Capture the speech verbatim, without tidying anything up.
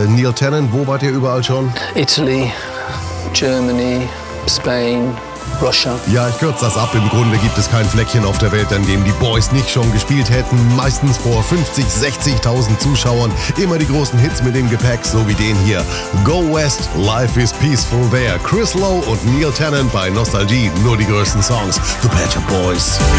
Neil Tennant, wo wart ihr überall schon? Italy, Germany, Spain, Russia. Ja, ich kürze das ab. Im Grunde gibt es kein Fleckchen auf der Welt, an dem die Boys nicht schon gespielt hätten. Meistens vor fünfzig, sechzigtausend Zuschauern. Immer die großen Hits mit dem Gepäck, so wie den hier. Go West, Life is Peaceful There. Chris Lowe und Neil Tennant bei Nostalgie. Nur die größten Songs. The Pet Shop Boys.